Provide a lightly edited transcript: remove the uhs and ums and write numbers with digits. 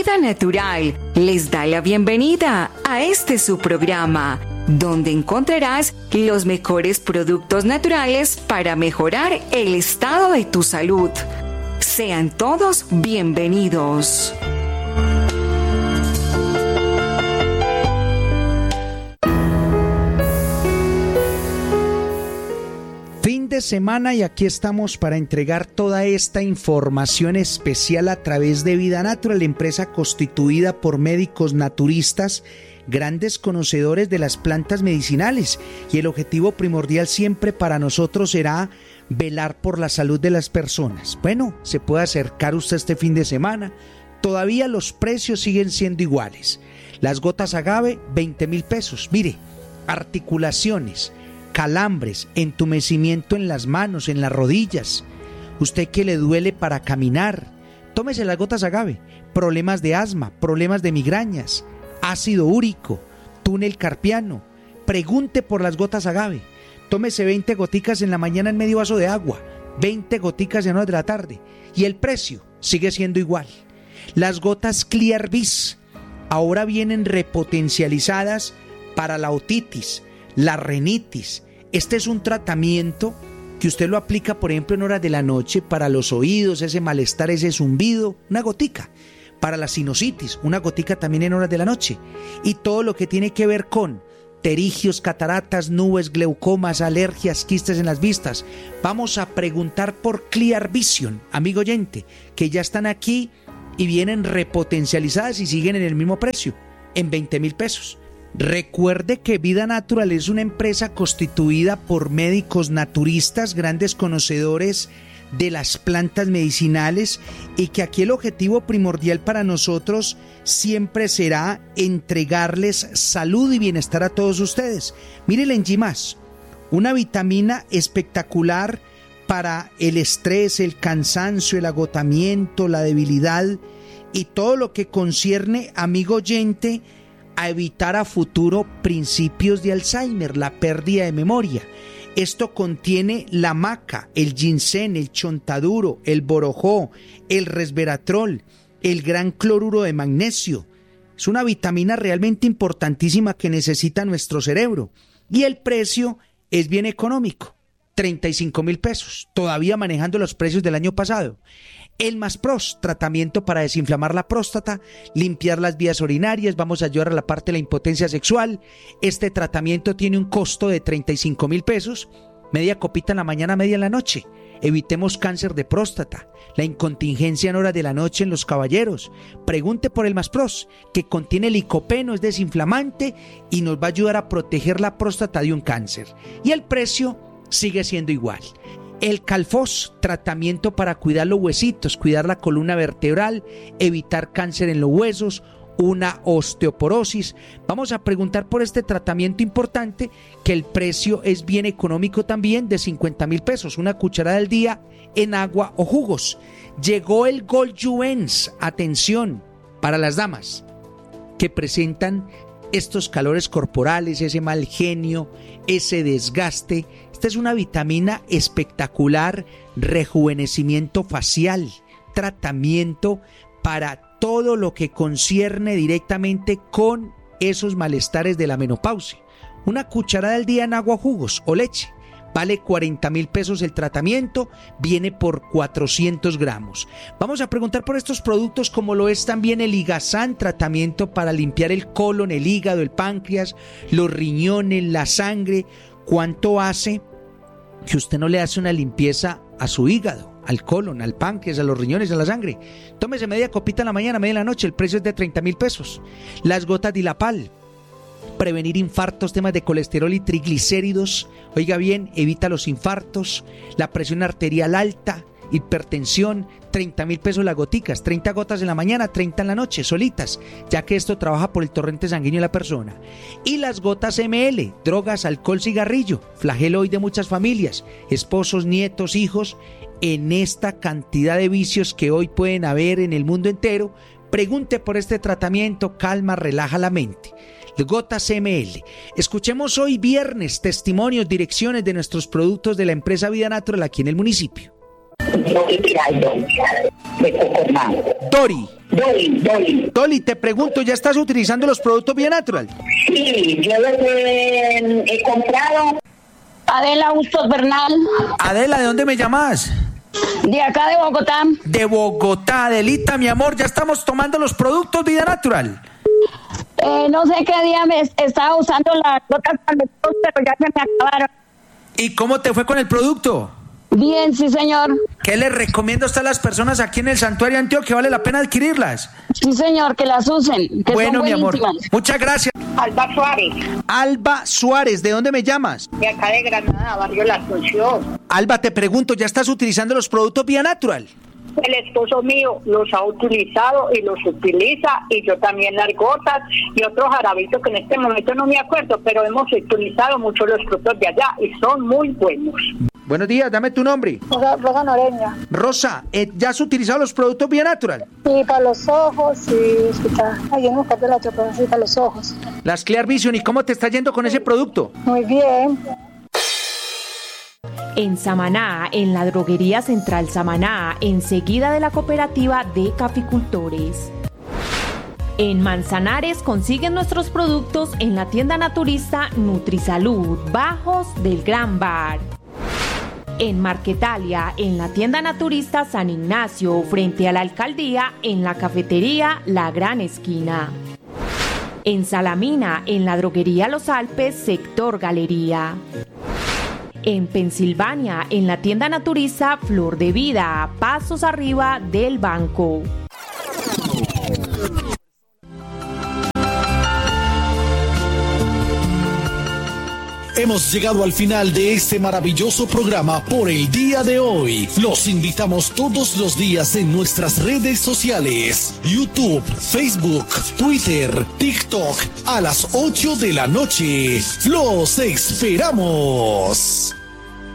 Vida Natural les da la bienvenida a este su programa, donde encontrarás los mejores productos naturales para mejorar el estado de tu salud. Sean todos bienvenidos. Fin de semana y aquí estamos para entregar toda esta información especial a través de Vida Natural, empresa constituida por médicos naturistas, grandes conocedores de las plantas medicinales, y el objetivo primordial siempre para nosotros será velar por la salud de las personas. Bueno, se puede acercar usted este fin de semana, todavía los precios siguen siendo iguales. Las gotas agave, 20,000 pesos. Mire, articulaciones, calambres, entumecimiento en las manos, en las rodillas, usted que le duele para caminar, tómese las gotas agave. Problemas de asma, problemas de migrañas, ácido úrico, túnel carpiano, pregunte por las gotas agave. Tómese 20 goticas en la mañana en medio vaso de agua, 20 goticas en horas de la tarde, y el precio sigue siendo igual. Las gotas Clear Bis ahora vienen repotencializadas para la otitis, la rinitis. Este es un tratamiento que usted lo aplica, por ejemplo, en horas de la noche para los oídos, ese malestar, ese zumbido, una gotica. Para la sinusitis, una gotica también en horas de la noche. Y todo lo que tiene que ver con pterigios, cataratas, nubes, glaucomas, alergias, quistes en las vistas. Vamos a preguntar por Clear Vision, amigo oyente, que ya están aquí y vienen repotencializadas y siguen en el mismo precio, en 20,000 pesos. Recuerde que Vida Natural es una empresa constituida por médicos naturistas, grandes conocedores de las plantas medicinales, y que aquí el objetivo primordial para nosotros siempre será entregarles salud y bienestar a todos ustedes. Mire el Enzimas, una vitamina espectacular para el estrés, el cansancio, el agotamiento, la debilidad y todo lo que concierne, amigo oyente, a evitar a futuro principios de Alzheimer, la pérdida de memoria. Esto contiene la maca, el ginseng, el chontaduro, el borojó, el resveratrol, el gran cloruro de magnesio. Es una vitamina realmente importantísima que necesita nuestro cerebro. Y el precio es bien económico, 35,000 pesos, todavía manejando los precios del año pasado. El Maspros, tratamiento para desinflamar la próstata, limpiar las vías urinarias, vamos a ayudar a la parte de la impotencia sexual. Este tratamiento tiene un costo de 35,000 pesos, media copita en la mañana, media en la noche. Evitemos cáncer de próstata, la incontingencia en horas de la noche en los caballeros. Pregunte por el Maspros, que contiene licopeno, es desinflamante y nos va a ayudar a proteger la próstata de un cáncer. Y el precio sigue siendo igual. El Calfos, tratamiento para cuidar los huesitos, cuidar la columna vertebral, evitar cáncer en los huesos, una osteoporosis. Vamos a preguntar por este tratamiento importante, que el precio es bien económico también, de 50,000 pesos, una cucharada al día en agua o jugos. Llegó el Gold Juens, atención, para las damas que presentan estos calores corporales, ese mal genio, ese desgaste. Esta es una vitamina espectacular, rejuvenecimiento facial, tratamiento para todo lo que concierne directamente con esos malestares de la menopausia. Una cucharada al día en agua, jugos o leche. Vale 40,000 pesos el tratamiento, viene por 400 gramos. Vamos a preguntar por estos productos, como lo es también el Igazán, tratamiento para limpiar el colon, el hígado, el páncreas, los riñones, la sangre. ¿Cuánto hace que usted no le hace una limpieza a su hígado, al colon, al páncreas, a los riñones, a la sangre? Tómese media copita en la mañana, media en la noche, el precio es de 30,000 pesos. Las gotas Dilapal, prevenir infartos, temas de colesterol y triglicéridos. Oiga bien, evita los infartos, la presión arterial alta, hipertensión. 30,000 pesos las goticas, 30 gotas en la mañana, 30 en la noche, solitas, ya que esto trabaja por el torrente sanguíneo de la persona. Y las gotas ML, drogas, alcohol, cigarrillo, flagelo hoy de muchas familias, esposos, nietos, hijos, en esta cantidad de vicios que hoy pueden haber en el mundo entero. Pregunte por este tratamiento, calma, relaja la mente. Gotas ML. Escuchemos hoy viernes testimonios, direcciones de nuestros productos de la empresa Vida Natural aquí en el municipio. Dolly, te pregunto, ¿ya estás utilizando los productos Vía Natural? Sí, yo los he comprado. Adela Bustos Bernal. Adela, ¿de dónde me llamas? De acá de Bogotá. De Bogotá, Adelita, mi amor, ya estamos tomando los productos Vida Natural. No sé qué día me estaba usando las gotas para los ojos, pero ya se me acabaron. ¿Y cómo te fue con el producto? Bien, sí, señor. ¿Qué les recomiendo a las personas aquí en el Santuario Antioquia? ¿Vale la pena adquirirlas? Sí, señor, que las usen. Que bueno, son mi amor, muchas gracias. Alba Suárez. Alba Suárez, ¿de dónde me llamas? De acá de Granada, barrio La Asunción. Alba, te pregunto, ¿ya estás utilizando los productos Vía Natural? El esposo mío los ha utilizado y los utiliza, y yo también las gotas y otros jarabitos que en este momento no me acuerdo, pero hemos utilizado mucho los productos de allá y son muy buenos. Buenos días, dame tu nombre. Rosa Noreña. Rosa, ¿ya has utilizado los productos Vía Natural? Sí, para los ojos, y escucha, yo no de la otra, pero sí para los ojos. Las Clear Vision, ¿y cómo te está yendo con ese producto? Muy bien. En Samaná, en la droguería Central Samaná, enseguida de la cooperativa de caficultores. En Manzanares consiguen nuestros productos en la tienda naturista Nutrisalud, Bajos del Gran Bar. En Marquetalia, en la tienda naturista San Ignacio, frente a la alcaldía, en la cafetería La Gran Esquina. En Salamina, en la droguería Los Alpes, sector Galería. En Pensilvania, en la tienda naturista Flor de Vida, pasos arriba del banco. Hemos llegado al final de este maravilloso programa por el día de hoy. Los invitamos todos los días en nuestras redes sociales: YouTube, Facebook, Twitter, TikTok, a las 8 de la noche. ¡Los esperamos!